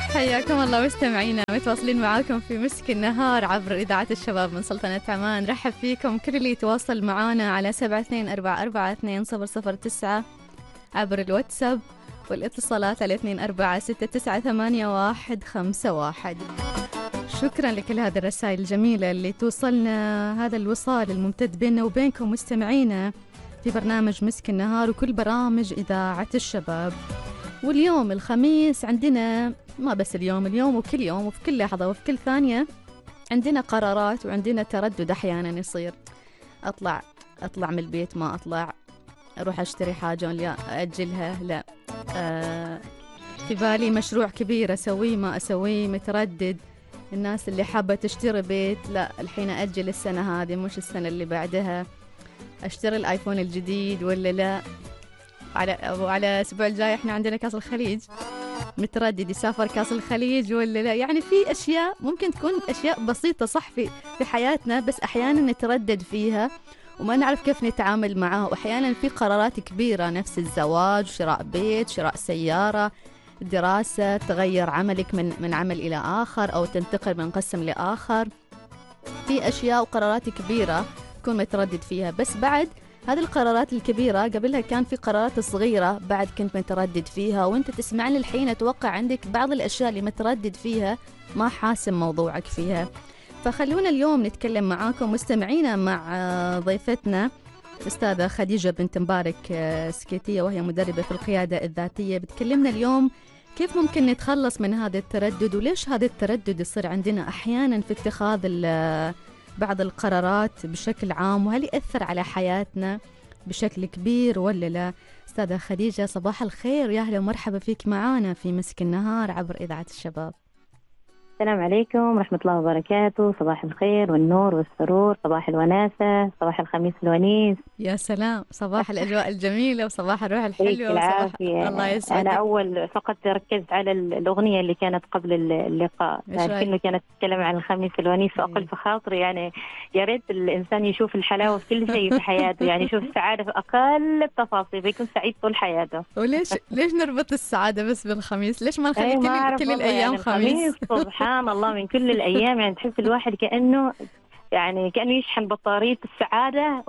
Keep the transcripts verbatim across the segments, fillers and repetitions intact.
حياكم الله مستمعينا، متواصلين معاكم في مسك النهار عبر إذاعة الشباب من سلطنة عمان. رحب فيكم كل اللي يتواصل معنا على سبعة اثنين أربعة أربعة اثنين صفر صفر تسعة عبر الواتساب، والاتصالات على اثنين أربعة ستة تسعة ثمانية واحد خمسة واحد. شكرا لكل هذه الرسائل الجميلة اللي توصلنا، هذا الوصال الممتد بيننا وبينكم مستمعينا في برنامج مسك النهار وكل برامج إذاعة الشباب. واليوم الخميس عندنا، ما بس اليوم اليوم وكل يوم وفي كل لحظة وفي كل ثانية عندنا قرارات وعندنا تردد. أحيانا يصير أطلع أطلع من البيت، ما أطلع، أروح أشتري حاجة لا أجلها، لا آه في بالي مشروع كبير أسويه ما أسويه، متردد. الناس اللي حابة تشتري بيت، لا الحين أجل السنة هذه مش السنة اللي بعدها، أشتري الآيفون الجديد ولا لا. على وعلى الأسبوع الجاي إحنا عندنا كأس الخليج، متردد يسافر كأس الخليج ولا لا. يعني في أشياء ممكن تكون أشياء بسيطة صح في في حياتنا، بس أحيانا نتردد فيها وما نعرف كيف نتعامل معها. وأحيانا في قرارات كبيرة نفس الزواج، شراء بيت، شراء سيارة، دراسة، تغير عملك من من عمل إلى آخر أو تنتقل من قسم لآخر. في أشياء وقرارات كبيرة تكون متردد فيها، بس بعد هذه القرارات الكبيرة قبلها كان في قرارات صغيرة بعد كنت متردد فيها، وانت تسمعني الحين اتوقع عندك بعض الاشياء اللي متردد فيها ما حاسم موضوعك فيها. فخلونا اليوم نتكلم معاكم مستمعينا مع ضيفتنا أستاذة خديجة بنت مبارك سكيتية، وهي مدربة في القيادة الذاتية. بتكلمنا اليوم كيف ممكن نتخلص من هذا التردد، وليش هذا التردد يصير عندنا أحيانا في اتخاذ بعض القرارات بشكل عام، وهل يأثر على حياتنا بشكل كبير ولا لا. أستاذة خديجة صباح الخير، يا أهلا ومرحبا فيك معانا في مسك النهار عبر إذاعة الشباب. السلام عليكم ورحمة الله وبركاته. صباح الخير والنور والسرور، صباح الوناسة، صباح الخميس الونيس. يا سلام، صباح الأجواء الجميلة وصباح الروح الحلوة وصباح الله يسعدك. أنا أول فقط ركزت على الأغنية اللي كانت قبل اللقاء، لكنه كانت تتكلم عن الخميس الونيس، فأقل في خاطري يعني يا ريت الإنسان يشوف الحلاوة في كل شيء في حياته، يعني يشوف السعادة في أقل التفاصيل بيكون سعيد طول حياته. وليش ليش نربط السعادة بس بالخميس؟ ليش ما نخلي كل, كل الأيام يعني خميس؟ سبحان الله، من كل الأيام يعني تحس الواحد كأنه يعني كأنه يشحن بطارية السعادة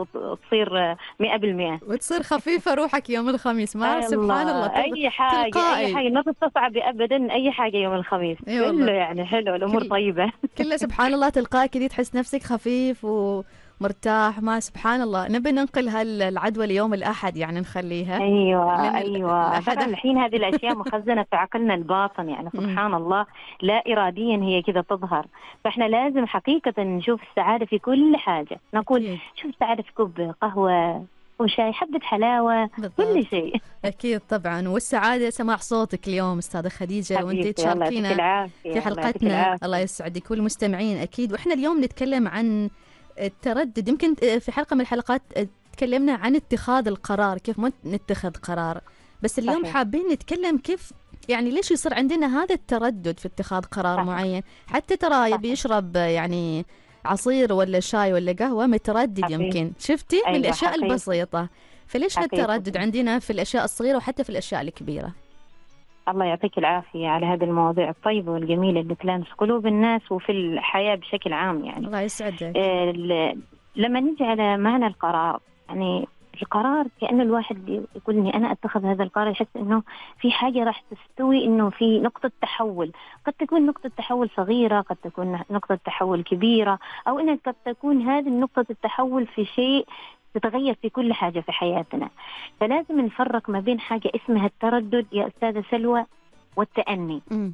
وتصير مئة بالمئة وتصير خفيفة روحك يوم الخميس. ما سبحان الله، أي حاجة تلقائي. أي حاجة ما تستصعب أبدا، أي حاجة يوم الخميس كله يعني حلو، الأمور كل... طيبة كله سبحان الله تلقائي كذي، تحس نفسك خفيف ومرتاح. ما سبحان الله، نبي ننقل هالعدوى ليوم الأحد، يعني نخليها. أيوة أيوة ترى الحين هذه الأشياء مخزنة في عقلنا الباطن، يعني سبحان الله لا إراديا هي كذا تظهر. فإحنا لازم حقيقة نشوف السعادة في كل حاجة، نقول أكيد. شوف السعادة في كوب قهوة وشاي، حبة حلاوة، بالضبط. كل شيء أكيد طبعا. والسعادة سماع صوتك اليوم أستاذة خديجة، وأنت تشاركينا في حلقتنا. الله يسعدك والمستمعين أكيد. وإحنا اليوم نتكلم عن التردد. يمكن في حلقة من الحلقات تكلمنا عن اتخاذ القرار، كيف ما نتخذ قرار، بس اليوم صحيح. حابين نتكلم كيف يعني ليش يصير عندنا هذا التردد في اتخاذ قرار صحيح. معين. حتى ترى يبي يشرب يعني عصير ولا شاي ولا قهوة متردد حقيقي. يمكن شفتي أيوة من الأشياء حقيقي. البسيطة. فليش هالتردد عندنا في الأشياء الصغيرة وحتى في الأشياء الكبيرة؟ الله يعطيك العافية على هذه المواضيع الطيبة والجميلة اللي تلامس قلوب الناس وفي الحياة بشكل عام. يعني الله يسعدك. آه لما نيجي على معنى القرار، يعني القرار كأنه الواحد يقول إني أنا أتخذ هذا القرار، يحس إنه في حاجة راح تستوي، إنه في نقطة تحول. قد تكون نقطة تحول صغيرة، قد تكون نقطة تحول كبيرة، أو إنها قد تكون هذه النقطة التحول في شيء تتغير في كل حاجة في حياتنا. فلازم نفرق ما بين حاجة اسمها التردد يا أستاذة سلوى والتأني. م.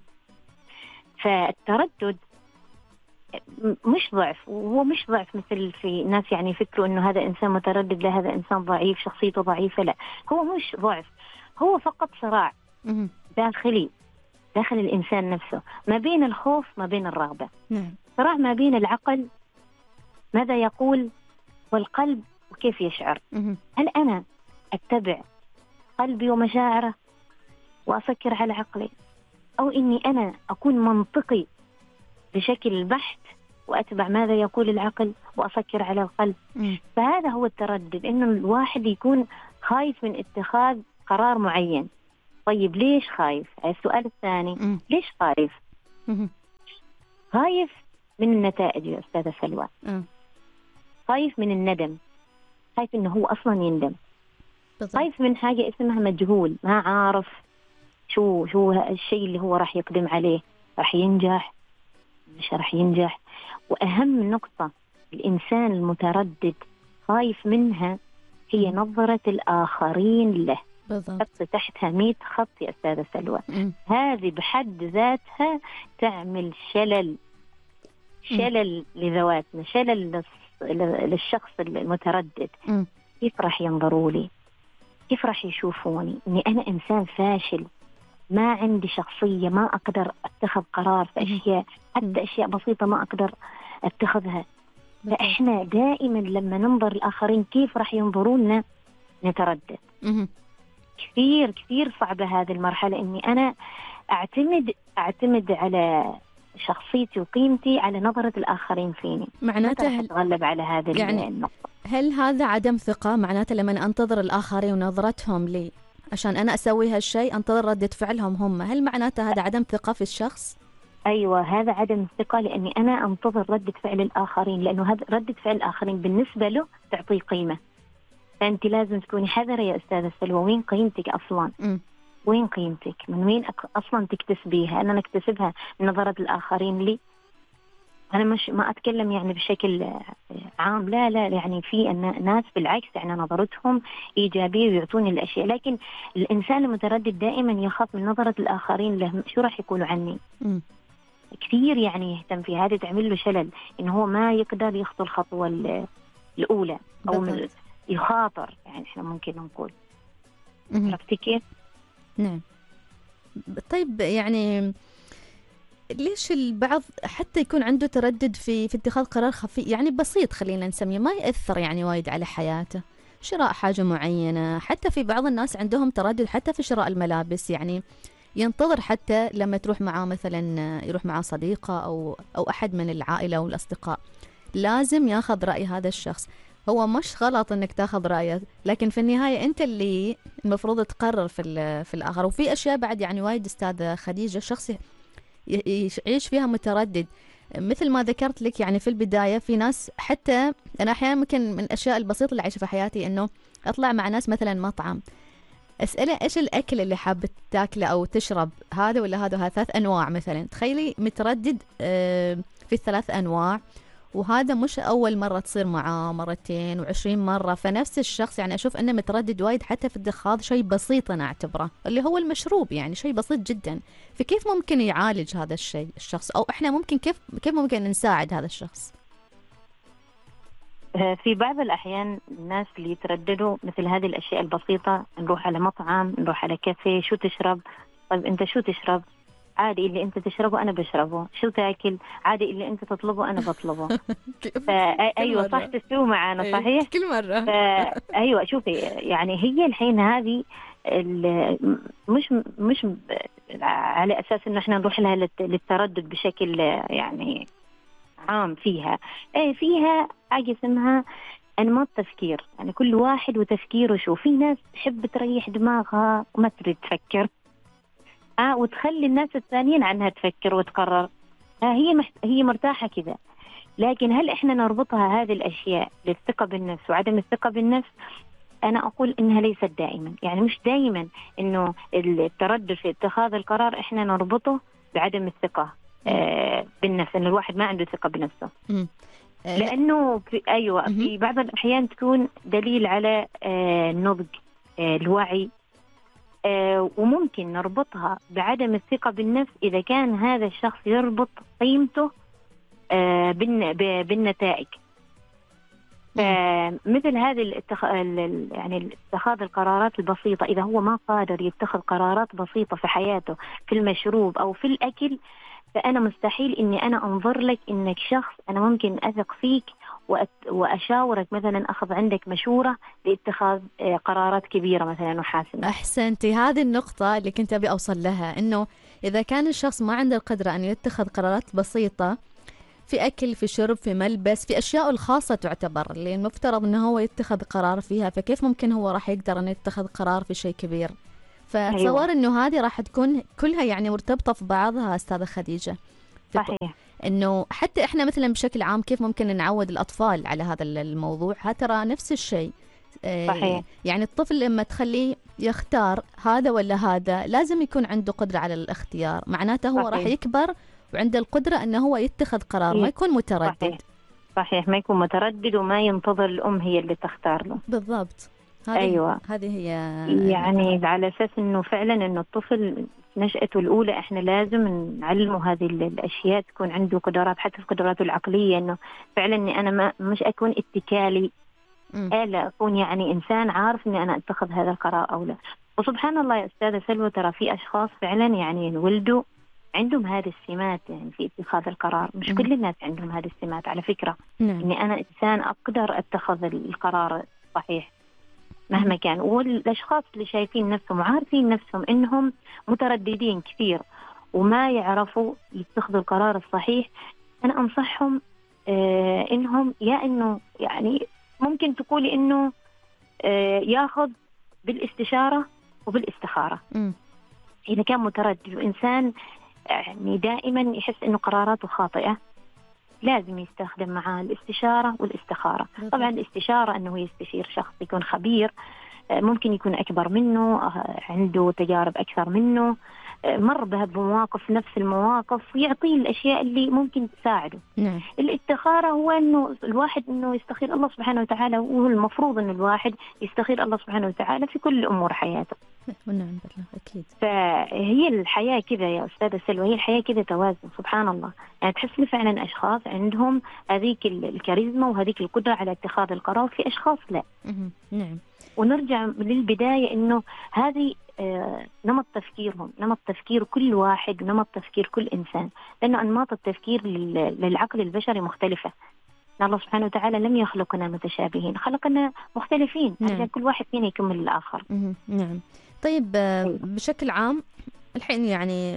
فالتردد مش ضعف، وهو مش ضعف مثل في ناس يعني يفكروا إنه هذا إنسان متردد، لا هذا إنسان ضعيف شخصيته ضعيفة، لا هو مش ضعف، هو فقط صراع م. داخلي داخل الإنسان نفسه، ما بين الخوف ما بين الرغبة. م. صراع ما بين العقل ماذا يقول والقلب وكيف يشعر. م. هل أنا أتبع قلبي ومشاعره وأفكر على عقلي، أو إني أنا أكون منطقي بشكل بحت وأتبع ماذا يقول العقل وأفكر على القلب. م. فهذا هو التردد، إنه الواحد يكون خايف من اتخاذ قرار معين، طيب ليش خايف؟ السؤال الثاني مم. ليش خايف؟ مم. خايف من النتائج يا أستاذة سلوى، مم. خايف من الندم، خايف إنه هو أصلا يندم، بالضبط. خايف من حاجة اسمها مجهول، ما عارف شو شو الشيء اللي هو راح يقدم عليه، راح ينجح مش راح ينجح. وأهم نقطة الإنسان المتردد خايف منها هي مم. نظرة الآخرين له. بالضبط. حط تحتها مئة خط يا أستاذة سلوى. مم. هذه بحد ذاتها تعمل شلل، شلل لذواتنا، شلل للص- للشخص المتردد. مم. كيف راح ينظروا لي؟ كيف راح يشوفوني إني أنا إنسان فاشل، ما عندي شخصية، ما أقدر أتخذ قرار في أشياء، حتى أشياء بسيطة ما أقدر أتخذها. بالضبط. فإحنا دائما لما ننظر الآخرين كيف راح ينظروننا نتردد. مم. كثير كثير صعبة هذه المرحلة، إني أنا أعتمد أعتمد على شخصيتي وقيمتي على نظرة الآخرين فيني. معناته راح هل... أتغلب على هذه يعني النقطة. هل هذا عدم ثقة؟ معناته لما أنتظر الآخرين ونظرتهم لي عشان أنا أسوي هالشيء أنتظر ردة فعلهم هم، هل معناته هذا عدم ثقة في الشخص؟ أيوة، هذا عدم الثقة، لأني أنا أنتظر ردة فعل الآخرين، لأنه هذا ردة فعل الآخرين بالنسبة له تعطيه قيمة. فأنت لازم تكوني حذرة يا أستاذة سلوى، وين قيمتك أصلا؟ م. وين قيمتك؟ من وين أك... أصلا تكتسبيها؟ أنا نكتسبها من نظرة الآخرين لي. أنا مش ما أتكلم يعني بشكل عام، لا لا يعني في ناس بالعكس يعني نظرتهم إيجابية ويعطوني الأشياء، لكن الإنسان المتردد دائما يخاف من نظرة الآخرين له، شو راح يقولوا عني؟ م. كثير يعني يهتم في هذه، تعمل له شلل إنه هو ما يقدر يخطو الخطوة الأولى أو بالضبط. يخاطر، يعني إحنا ممكن نقول. م. عرفتي كيف؟ نعم. طيب يعني ليش البعض حتى يكون عنده تردد في في اتخاذ قرار خفي يعني بسيط خلينا نسميه، ما يأثر يعني وايد على حياته، شراء حاجة معينة، حتى في بعض الناس عندهم تردد حتى في شراء الملابس، يعني ينتظر حتى لما تروح معاه مثلا يروح معاه صديقة أو أو أحد من العائلة أو الأصدقاء لازم ياخذ رأي هذا الشخص. هو مش غلط انك تاخذ رأيه، لكن في النهاية انت اللي المفروض تقرر في في الآخر. وفي أشياء بعد يعني وايد أستاذة خديجة الشخص يعيش فيها متردد، مثل ما ذكرت لك يعني في البداية. في ناس حتى أنا أحيانا ممكن من الأشياء البسيطة اللي عايشة في حياتي إنه أطلع مع ناس مثلا مطعم، أسأله إيش الأكل اللي حابة تاكله أو تشرب، هذا ولا هذا، وهذا ثلاث أنواع مثلا، تخيلي متردد في الثلاث أنواع، وهذا مش أول مرة تصير معاه، مرتين وعشرين مرة. فنفس الشخص يعني أشوف أنه متردد وايد حتى في اتخاذ شيء بسيط أنا أعتبره اللي هو المشروب، يعني شيء بسيط جدا. فكيف ممكن يعالج هذا الشيء الشخص، أو إحنا ممكن كيف كيف ممكن نساعد هذا الشخص؟ في بعض الأحيان الناس اللي يترددوا مثل هذه الأشياء البسيطة، نروح على مطعم، نروح على كافيه، شو تشرب؟ طيب أنت شو تشرب؟ عادي اللي أنت تشربه أنا بشربه. شو تاكل؟ عادي اللي أنت تطلبه أنا بطلبه. أيوة صح، تستوي معنا صحيح؟ كل مرة. أيوة شوفي يعني هي الحين هذه مش مش على أساس إنه إحنا نروح لها للتردد بشكل يعني عام فيها، ايه فيها حاجة اسمها انماط تفكير، يعني كل واحد وتفكيره. شو في ناس تحب تريح دماغها وما تريد تفكر، اه وتخلي الناس الثانيين عنها تفكر وتقرر، آه هي محت... هي مرتاحة كذا. لكن هل احنا نربطها هذه الاشياء للثقة بالنفس وعدم الثقة بالنفس؟ انا اقول انها ليست دائما، يعني مش دائما انه التردد في اتخاذ القرار احنا نربطه بعدم الثقة آه بالنفس، إن الواحد ما عنده ثقة بنفسه. م. لأنه في أيوة م. في بعض الأحيان تكون دليل على آه النضج، آه الوعي، آه وممكن نربطها بعدم الثقة بالنفس إذا كان هذا الشخص يربط قيمته آه بالنتائج. فمثل هذه الاتخ... يعني اتخاذ القرارات البسيطة، إذا هو ما قادر يتخذ قرارات بسيطة في حياته في المشروب أو في الأكل، فأنا مستحيل إني أنا أنظر لك إنك شخص أنا ممكن أثق فيك وأت... وأشاورك مثلا، أخذ عندك مشورة لاتخاذ قرارات كبيرة مثلا وحاسمة. أحسنتي، هذه النقطة اللي كنت أبي أوصل لها، إنه إذا كان الشخص ما عنده القدرة أن يتخذ قرارات بسيطة في أكل، في شرب، في ملبس، في أشياء الخاصة تعتبر اللي المفترض إنه هو يتخذ قرار فيها، فكيف ممكن هو راح يقدر أن يتخذ قرار في شيء كبير؟ فأتصور أيوة. إنه هذه راح تكون كلها يعني مرتبطة في بعضها أستاذة خديجة. صحيح. إنه حتى إحنا مثلا بشكل عام كيف ممكن نعود الأطفال على هذا الموضوع، ها ترى نفس الشيء. صحيح. يعني الطفل لما تخليه يختار هذا ولا هذا لازم يكون عنده قدرة على الاختيار، معناته هو راح يكبر وعنده القدرة أنه هو يتخذ قرار، ما يكون متردد. صحيح. صحيح، ما يكون متردد وما ينتظر الأم هي اللي تختار له. بالضبط. هذه أيوة. هذه هي يعني على أساس أنه فعلا أنه الطفل نشأته الأولى إحنا لازم نعلمه هذه الأشياء، تكون عنده قدرات حتى في قدراته العقلية، أنه فعلا أني أنا ما مش أكون اتكالي، ألا أكون يعني إنسان عارف أني أنا أتخذ هذا القرار أو لا. وسبحان الله يا أستاذة سلوى، ترى في أشخاص فعلا يعني ولدوا عندهم هذه السمات يعني في اتخاذ القرار، مش م. كل الناس عندهم هذه السمات على فكرة. نعم. إني أنا إنسان أقدر أتخذ القرار الصحيح مهما كان. والأشخاص اللي شايفين نفسهم وعارفين نفسهم إنهم مترددين كثير وما يعرفوا يتخذوا القرار الصحيح، أنا أنصحهم آه إنهم يا إنه يعني ممكن تقولي إنه آه ياخذ بالاستشارة وبالاستخارة. م. إذا كان متردد وإنسان يعني دائما يحس إنه قراراته خاطئة، لازم يستخدم معاه الاستشارة والاستخارة. طبعا الاستشارة أنه يستشير شخص يكون خبير، ممكن يكون أكبر منه، عنده تجارب أكثر منه، مر بها بمواقف نفس المواقف، ويعطيه الأشياء اللي ممكن تساعده. نعم. الاستخارة هو أنه الواحد أنه يستخير الله سبحانه وتعالى، وهو المفروض أنه الواحد يستخير الله سبحانه وتعالى في كل أمور حياته. نعم بالله أكيد. فهي الحياة كذا يا أستاذة سلوى، هي الحياة كذا توازن سبحان الله. يعني تحس لي فعلا أشخاص عندهم هذيك الكاريزما وهذيك القدرة على اتخاذ القرار، في أشخاص لا. نعم. ونرجع للبداية إنه هذه آه نمط تفكيرهم، نمط تفكير كل واحد، نمط تفكير كل إنسان، لأنه أنماط التفكير للعقل البشري مختلفة. الله سبحانه وتعالى لم يخلقنا متشابهين، خلقنا مختلفين. نعم. عشان كل واحد فينا يكمل الآخر. نعم. طيب بشكل عام الحين يعني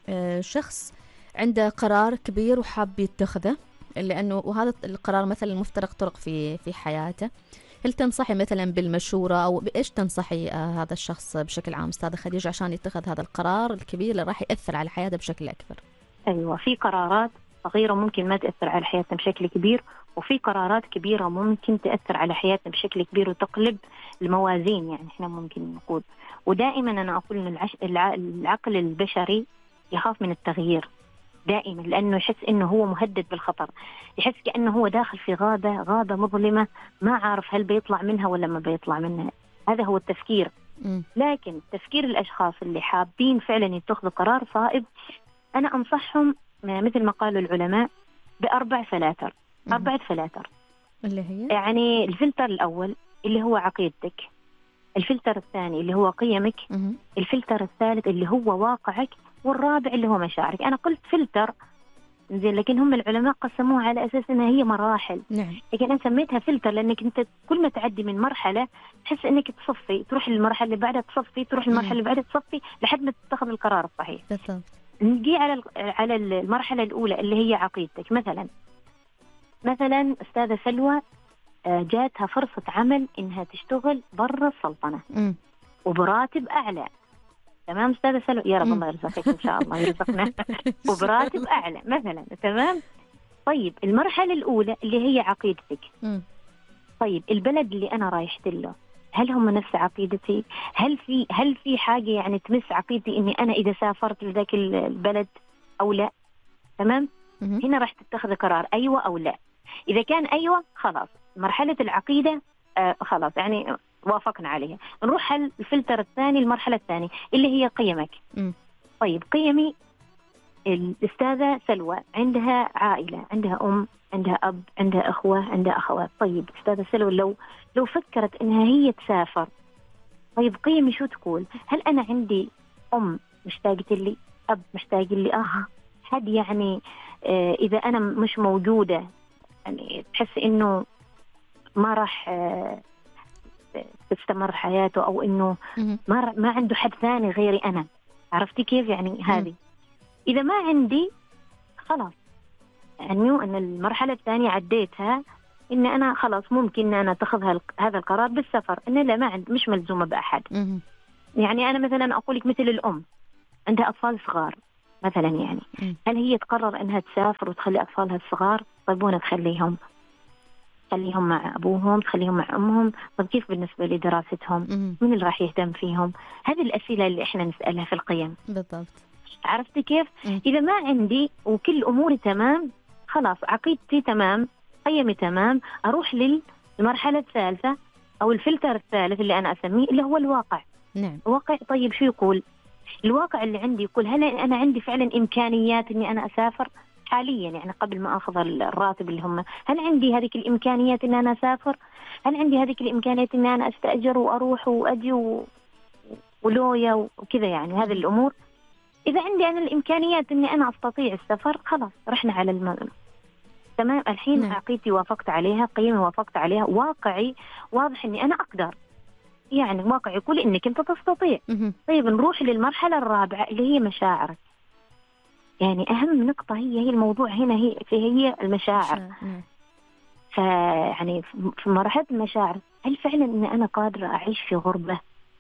شخص عنده قرار كبير وحاب يتخذه، لأنه وهذا القرار مثلا مفترق طرق في في حياته، هل تنصحي مثلا بالمشورة أو بإيش تنصحي هذا الشخص بشكل عام أستاذة خديجة عشان يتخذ هذا القرار الكبير اللي راح يأثر على حياته بشكل أكبر؟ أيوة، في قرارات صغيرة ممكن ما تأثر على حياتنا بشكل كبير، وفي قرارات كبيرة ممكن تأثر على حياتنا بشكل كبير وتقلب الموازين، يعني إحنا ممكن نقول. ودائما أنا أقول إن العش... العقل البشري يخاف من التغيير دائما، لأنه يحس إنه هو مهدد بالخطر، يحس كأنه هو داخل في غابة غابة مظلمة ما عارف هل بيطلع منها ولا ما بيطلع منها. هذا هو التفكير. م. لكن تفكير الأشخاص اللي حابين فعلا يتخذوا قرار صائب، أنا أنصحهم مثل ما قالوا العلماء بأربع فلاتر. م. أربعة فلاتر اللي هي يعني الفلتر الأول اللي هو عقيدتك، الفلتر الثاني اللي هو قيمك، م. الفلتر الثالث اللي هو واقعك، والرابع اللي هو مشاعرك. أنا قلت فلتر زين، لكن هم العلماء قسموها على أساس أنها هي مراحل. نعم. لكن أنا سميتها فلتر لأنك أنت كل ما تعدي من مرحلة تحس أنك تصفي، تروح للمرحلة اللي بعدها تصفي، تروح للمرحلة اللي بعدها تصفي لحد ما تتخذ القرار الصحيح. بالضبط. نجي على على المرحلة الأولى اللي هي عقيدتك. مثلا مثلا أستاذة سلوى جاتها فرصة عمل إنها تشتغل برا السلطنة م. وبراتب أعلى. تمام أستاذة سلوى، يا رب الله يرزقك إن شاء الله يرزقنا وبراتب أعلى مثلا. تمام. طيب المرحلة الأولى اللي هي عقيدتك. م. طيب البلد اللي أنا رايحت له هل هم نفس عقيدتي؟ هل في هل في حاجة يعني تمس عقيدتي إني أنا إذا سافرت لذاك البلد أو لا؟ تمام. م. هنا راح تتخذ قرار أيوة أو لا. إذا كان أيوة خلاص مرحلة العقيدة آه خلاص يعني وافقنا عليها. نروح على الفلتر الثاني، المرحلة الثانية اللي هي قيمك. م. طيب قيمي الأستاذة سلوى عندها عائلة، عندها أم، عندها أب، عندها أخوة، عندها أخوات. طيب أستاذة سلوى لو لو فكرت إنها هي تسافر، طيب قيمي شو تقول؟ هل أنا عندي أم مشتاقة لي، أب مشتاق لي، أخ حد يعني آه إذا أنا مش موجودة يعني تحس إنه ما راح آه تستمر حياته، أو إنه ما ما عنده حد ثاني غيري أنا. عرفتي كيف يعني هذه؟ إذا ما عندي خلاص يعني أن المرحلة الثانية عديتها، إن أنا خلاص ممكن أن أنا أتخذ هذا القرار بالسفر، إن لا ما عند مش ملزومة بأحد. يعني أنا مثلا أقول لك مثل الأم عندها أطفال صغار مثلا، يعني هل هي تقرر أنها تسافر وتخلي أطفالها الصغار؟ طيب وين تخليهم؟ تخليهم مع أبوهم، تخليهم مع أمهم؟ طيب كيف بالنسبة لدراستهم؟ من اللي راح يهتم فيهم؟ هذه الأسئلة اللي إحنا نسألها في القيم. بالضبط. عرفتي كيف؟ م. إذا ما عندي وكل أموري تمام، خلاص عقيدتي تمام، قيمي تمام، أروح للمرحلة الثالثة أو الفلتر الثالث اللي أنا أسميه اللي هو الواقع. نعم. الواقع طيب شو يقول؟ الواقع اللي عندي يقول هل أنا عندي فعلا إمكانيات إني أنا أسافر حاليا، يعني قبل ما أخذ الراتب اللي هم، هل عندي هذه الإمكانيات إن أنا أسافر؟ هل عندي هذه الإمكانيات إن أنا أستأجر وأروح وأجي و... ولويا وكذا، يعني هذه الأمور. إذا عندي أنا الإمكانيات إني أنا أستطيع السفر، خلاص رحنا على المغرب. تمام، الحين نعم. عقيدتي وافقت عليها، قيمي وافقت عليها، واقعي واضح إني أنا أقدر، يعني واقعي يقول إنك أنت تستطيع. طيب نروح للمرحلة الرابعة اللي هي مشاعرك. يعني أهم نقطة هي هي الموضوع هنا، هي هي المشاعر. فيعني في مرحلة المشاعر، هل فعلا إن أنا قادرة أعيش في غربة؟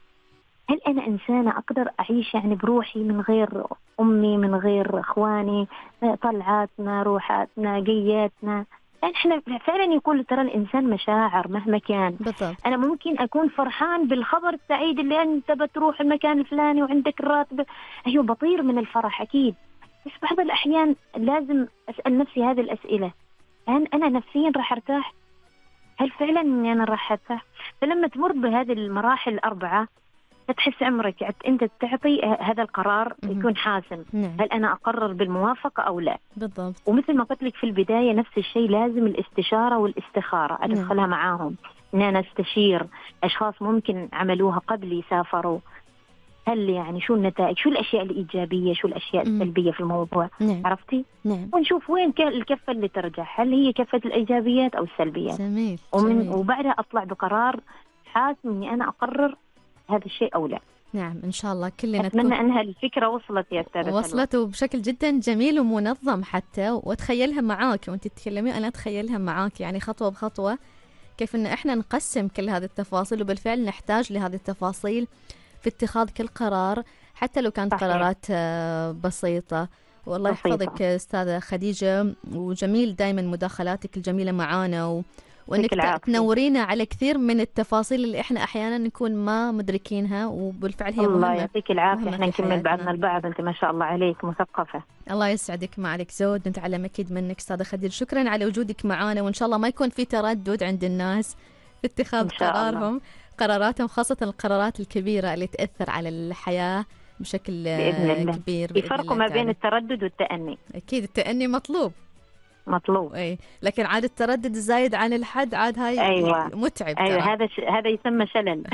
هل أنا إنسانة أقدر أعيش يعني بروحي من غير أمي، من غير إخواني، طلعاتنا، روحاتنا، جياتنا؟ يعني إحنا فعلا يقول ترى الإنسان مشاعر مهما كان. بالضبط. أنا ممكن أكون فرحان بالخبر السعيد اللي أنت بتروح المكان الفلاني وعندك الراتب، أيوة بطير من الفرح أكيد، بس بعض الأحيان لازم أسأل نفسي هذه الأسئلة: هل أنا نفسيا راح أرتاح؟ هل فعلا إني أنا راح أرتاح؟ فلما تمر بهذه المراحل الأربعة تحس عمرك أنت تعطي هذا القرار يكون حاسم. نعم. هل أنا أقرر بالموافقة أو لا؟ بالضبط. ومثل ما قلت لك في البداية، نفس الشيء لازم الاستشارة والاستخارة أدخلها نعم. معاهم، إن أنا استشير أشخاص ممكن عملوها قبل يسافروا، هل يعني شو النتائج، شو الأشياء الإيجابية، شو الأشياء السلبية في الموضوع. نعم. عرفتي؟ نعم. ونشوف وين الكفة اللي ترجع، هل هي كفة الإيجابيات أو السلبيات. جميل. ومن جميل. وبعدها أطلع بقرار حاسم إني أنا أقرر هذا الشيء أو لا. نعم، إن شاء الله كلنا أتمنى تكون أنها الفكرة وصلت يا أستاذة سلوى. وصلت وبشكل جدا جميل ومنظم حتى، وأتخيلها معاك وأنت تتكلمي، أنا أتخيلها معاك يعني خطوة بخطوة كيف إن إحنا نقسم كل هذه التفاصيل، وبالفعل نحتاج لهذه التفاصيل في اتخاذ كل قرار حتى لو كانت صحيح. قرارات بسيطة. والله يحفظك أستاذة خديجة، وجميل دايما مداخلاتك الجميلة معانا و... وانك تنورينا على كثير من التفاصيل اللي احنا احيانا نكون ما مدركينها، وبالفعل هي الله مهمة. الله يعطيك العافيه، احنا نكمل بعضنا بعضنا البعض، انت ما شاء الله عليك مثقفه. الله يسعدك، ما عليك زود، نتعلم اكيد منك استاذه خديجه. شكرا على وجودك معنا، وان شاء الله ما يكون في تردد عند الناس في اتخاذ قرارهم قراراتهم، خاصه القرارات الكبيره اللي تاثر على الحياه بشكل بإذن الله. كبير. في فرق ما بين التردد والتأني. اكيد التأني مطلوب مطلوب، اي، لكن عاد التردد الزايد عن الحد عاد هاي أيوة. متعب. ايوه هذا ش... هذا يسمى شلل.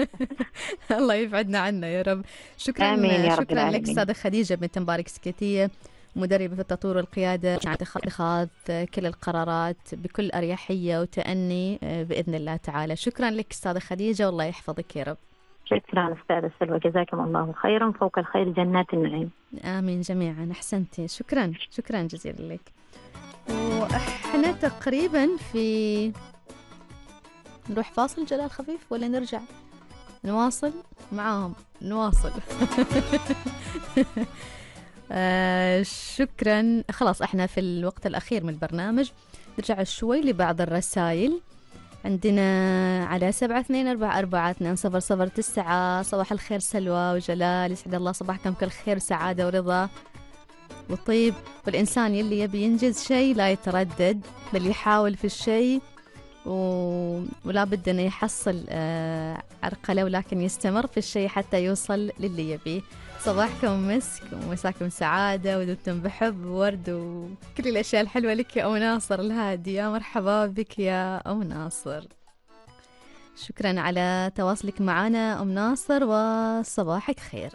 الله يبعدنا عنه يا رب. شكرا آمين يا رب شكرا العالمين. لك استاذه خديجه بنت مبارك سكيتيه، مدربه في التطوير والقياده، عن اتخاذ كل القرارات بكل اريحيه وتأني باذن الله تعالى. شكرا لك استاذه خديجه، والله يحفظك يا رب. شكرا استاذه سلوى، جزاكم الله خيرا، فوق الخير جنات النعيم. امين جميعا، احسنتي، شكرا شكرا جزيلا لك. واحنا تقريبا في نروح فاصل جلال خفيف ولا نرجع نواصل معاهم؟ نواصل. آه شكرا. خلاص احنا في الوقت الأخير من البرنامج، نرجع شوي لبعض الرسائل عندنا على سبعة اثنين أربعة أربعة اثنين صفر صفر تسعة. صباح الخير سلوى وجلال، يسعد الله صباحكم كل خير سعادة ورضا وطيب. والإنسان يلي يبي ينجز شيء لا يتردد، بل يحاول في الشيء و... ولا بد أنه يحصل آه عرقلة، ولكن يستمر في الشيء حتى يوصل للي يبيه. صباحكم مسك ومساكم سعادة، ودمتم بحب ورد وكل الأشياء الحلوة لك يا أم ناصر الهادي. يا مرحبا بك يا أم ناصر، شكرا على تواصلك معنا أم ناصر، وصباحك خير.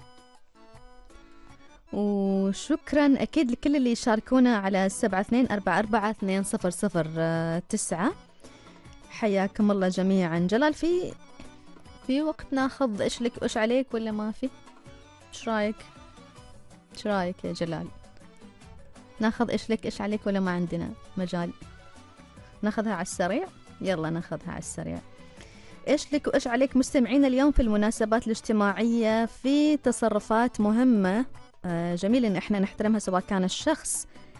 وشكرا أكيد لكل اللي يشاركونا على سبعة اثنين أربعة أربعة اثنين صفر صفر تسعة. حياكم الله جميعا. جلال، في في وقت ناخذ إيش لك وإيش عليك ولا ما في؟ إيش رايك؟ إيش رايك يا جلال؟ ناخذ إيش لك إيش عليك ولا ما عندنا مجال؟ ناخذها على السريع؟ يلا ناخذها على السريع. إيش لك وإيش عليك مستمعين اليوم في المناسبات الاجتماعية، في تصرفات مهمة آه جميل إن إحنا نحترمها، سواء كان الشخص